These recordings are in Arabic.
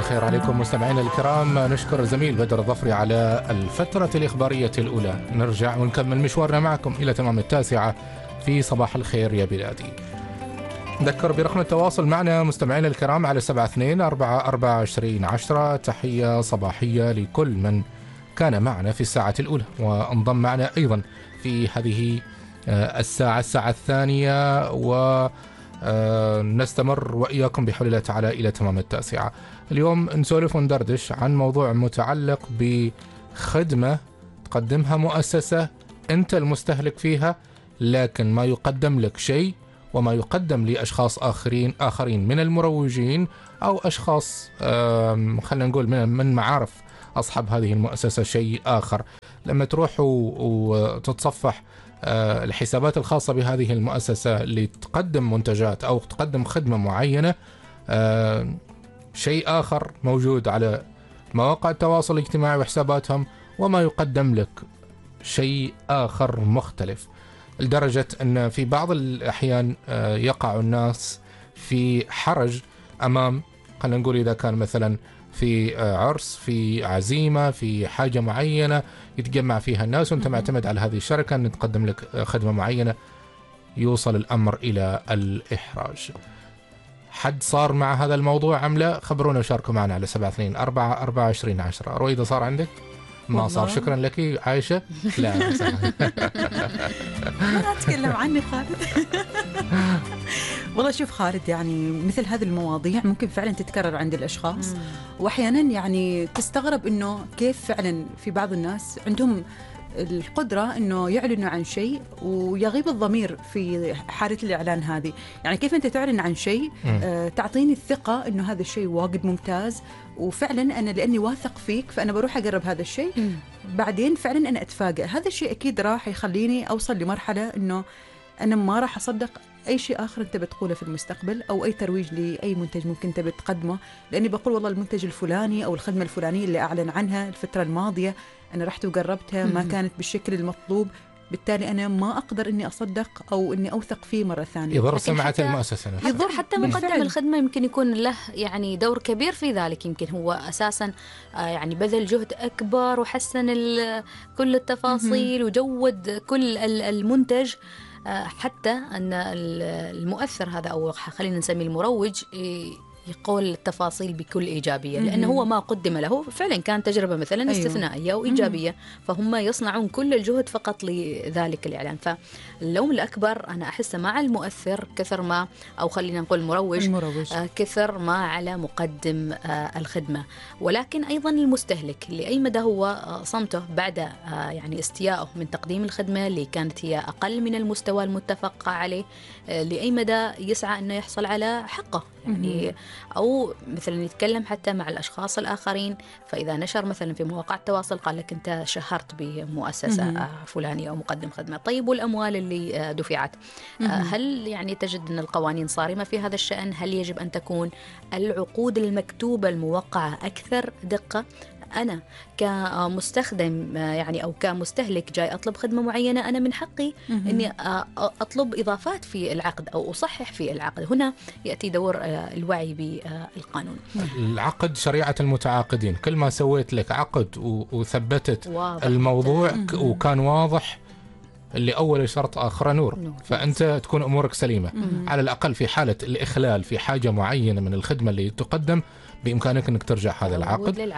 الخير عليكم مستمعينا الكرام. نشكر الزميل بدر الظفري على الفترة الإخبارية الأولى. نرجع ونكمل مشوارنا معكم إلى تمام 9 في صباح الخير يا بلادي. نذكر برقم التواصل معنا مستمعينا الكرام على 72442010. تحية صباحية لكل من كان معنا في الساعة الأولى وانضم معنا أيضا في هذه الساعة الثانية، ونستمر وإياكم بحول الله تعالى إلى تمام 9. اليوم نسولف وندردش عن موضوع متعلق بخدمة تقدمها مؤسسة أنت المستهلك فيها، لكن ما يقدم لك شيء وما يقدم لأشخاص آخرين من المروجين أو أشخاص خلينا نقول من معارف أصحاب هذه المؤسسة شيء آخر. لما تروح وتتصفح الحسابات الخاصة بهذه المؤسسة اللي تقدم منتجات أو تقدم خدمة معينة، شيء آخر موجود على مواقع التواصل الاجتماعي وحساباتهم، وما يقدم لك شيء آخر مختلف، لدرجة أن في بعض الأحيان يقع الناس في حرج أمام، خلينا نقول إذا كان مثلا في عرس، في عزيمة، في حاجة معينة يتجمع فيها الناس وانت معتمد على هذه الشركة أن تقدم لك خدمة معينة، يوصل الأمر إلى الإحراج. حد صار مع هذا الموضوع أم لا؟ خبرونا وشاركوا معنا على 72442010. رويدة صار عندك؟ ما صار. شكرا لك عايشة. لا ما أتكلم عني خالد. والله شوف خالد، يعني مثل هذه المواضيع ممكن فعلا تتكرر عند الأشخاص، وأحيانا يعني تستغرب إنه كيف فعلا في بعض الناس عندهم القدرة إنه يعلنوا عن شيء ويغيب الضمير في حالة الإعلان هذه. يعني كيف أنت تعلن عن شيء تعطيني الثقة إنه هذا الشيء واجد ممتاز، وفعلا أنا لأني واثق فيك فأنا بروح أقرب هذا الشيء، بعدين فعلا أنا أتفاجأ. هذا الشيء أكيد راح يخليني أوصل لمرحلة إنه أنا ما راح أصدق أي شيء آخر أنت بتقوله في المستقبل، أو أي ترويج لأي منتج ممكن أنت بتقدمه، لأني بقول والله المنتج الفلاني أو الخدمة الفلانية اللي أعلن عنها الفترة الماضية أنا رحت وقربتها ما كانت بالشكل المطلوب، بالتالي أنا ما أقدر إني أصدق أو إني أوثق فيه مرة ثانية. يضر سمعة المؤسسة نفسها. يضر حتى مقدم الخدمة يمكن يكون له يعني دور كبير في ذلك، يمكن هو أساسا يعني بذل جهد أكبر وحسن كل التفاصيل وجود كل المنتج، حتى أن المؤثر هذا أو خلينا نسميه المروج يقول التفاصيل بكل إيجابية، لأنه هو ما قدم له فعلا كان تجربة مثلا استثنائية أو إيجابية، فهم يصنعون كل الجهد فقط لذلك الإعلان. فاللوم الأكبر أنا أحسه مع المؤثر كثر ما، أو خلينا نقول المروج كثر ما على مقدم الخدمة. ولكن أيضا المستهلك لأي مدى هو صمته بعد يعني استيائه من تقديم الخدمة اللي كانت هي أقل من المستوى المتفق عليه، لأي مدى يسعى أنه يحصل على حقه، يعني أو مثلا يتكلم حتى مع الأشخاص الآخرين، فإذا نشر مثلا في مواقع التواصل قال لك أنت شهرت بمؤسسة فلانية أو مقدم خدمة، طيب والأموال اللي دفعت، هل يعني تجد أن القوانين صارمة في هذا الشأن؟ هل يجب أن تكون العقود المكتوبة الموقعة أكثر دقة؟ أنا كمستخدم يعني أو كمستهلك جاي أطلب خدمة معينة، أنا من حقي أني أطلب إضافات في العقد أو أصحح في العقد. هنا يأتي دور الوعي بالقانون. العقد شريعة المتعاقدين، كل ما سويت لك عقد وثبتت الموضوع وكان واضح، اللي أول شرط آخر نور، فأنت تكون أمورك سليمة. على الأقل في حالة الإخلال في حاجة معينة من الخدمة اللي تقدم بإمكانك أنك ترجع هذا العقد،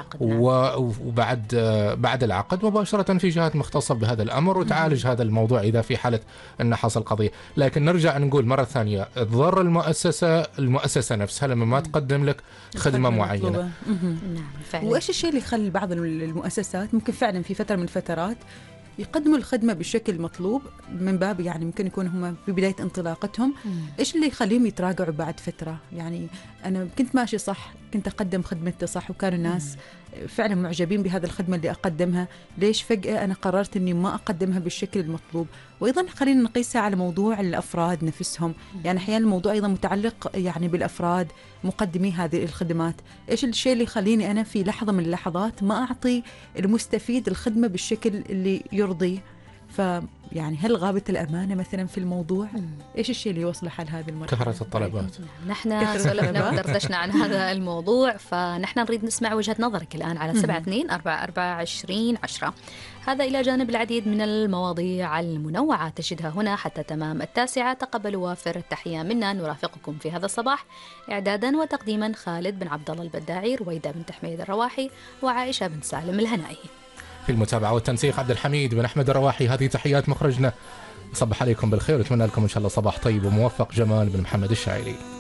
وبعد العقد مباشرة في جهات مختصة بهذا الأمر وتعالج هذا الموضوع إذا في حالة أن حصل قضية. لكن نرجع نقول مرة ثانية، تضر المؤسسة نفسها لما ما تقدم لك خدمة معينة. وإيش الشيء اللي يخلي بعض المؤسسات ممكن فعلا في فترة من الفترات يقدموا الخدمة بالشكل المطلوب من باب يعني ممكن يكون هم في بداية انطلاقتهم، إيش اللي يخليهم يتراجعوا بعد فترة؟ يعني أنا كنت ماشي صح، كنت أقدم خدمتي صح وكانوا الناس فعلا معجبين بهذا الخدمة اللي أقدمها، ليش فجأة أنا قررت أني ما أقدمها بالشكل المطلوب؟ وأيضا خلينا نقيسها على موضوع الأفراد نفسهم، يعني أحيانا الموضوع أيضا متعلق يعني بالأفراد مقدمي هذه الخدمات. إيش الشيء اللي يخليني أنا في لحظة من اللحظات ما أعطي المستفيد الخدمة بالشكل اللي يرضيه؟ فيعني هل غابت الأمانة مثلا في الموضوع؟ إيش الشيء اللي يوصل حال هذه المرحلة؟ كثرة الطلبات. نحن سولفنا ودردشنا عن هذا الموضوع، فنحن نريد نسمع وجهة نظرك الآن على 72442010. هذا إلى جانب العديد من المواضيع المنوعة تجدها هنا حتى تمام 9. تقبلوا وافر التحية منا. نرافقكم في هذا الصباح إعدادا وتقديما خالد بن عبد الله البداعي، رويدة بنت حميد الرواحي، وعائشة بن سالم الهنائي. في المتابعة والتنسيق عبد الحميد بن أحمد الرواحي. هذه تحيات مخرجنا. صبح عليكم بالخير وأتمنى لكم إن شاء الله صباح طيب وموفق. جمال بن محمد الشاعري.